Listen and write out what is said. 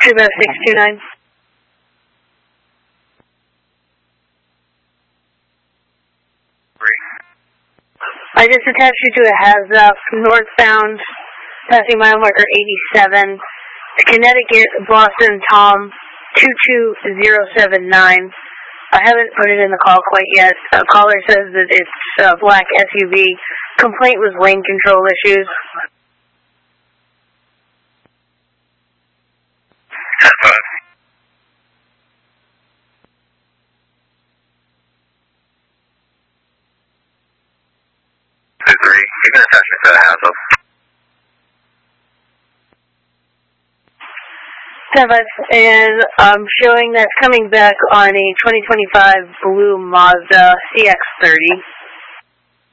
Trooper 629. I just attached you to a HAZUP northbound, passing mile marker 87, Connecticut, Boston, Tom 22079. I haven't put it in the call quite yet. A caller says that it's a black SUV. Complaint was lane control issues. You can attach me to the HAZUP. 10-5, and I'm showing that's coming back on a 2025 blue Mazda CX-30.